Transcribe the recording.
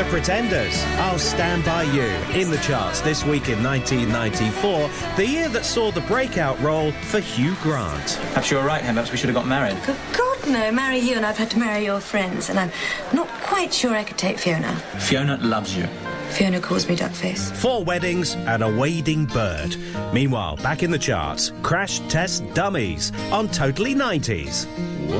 The Pretenders, I'll Stand By You, in the charts this week in 1994, the year that saw the breakout role for Hugh Grant. Perhaps you're right, Hen. Perhaps we should have got married. Good God, no. Marry you and I've had to marry your friends, and I'm not quite sure I could take Fiona. Fiona loves you. Fiona calls me Duckface. 4 weddings and a wading bird. Meanwhile, back in the charts, Crash Test Dummies on Totally 90s.